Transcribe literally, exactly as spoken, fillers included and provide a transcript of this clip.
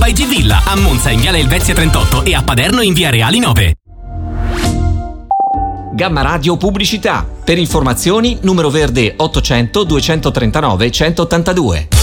by G-Villa, a Monza in Viale Elvezia trentotto e a Paderno in Via Reali nove. Gamma Radio Pubblicità. Per informazioni numero verde ottocento duecentotrentanove centottantadue.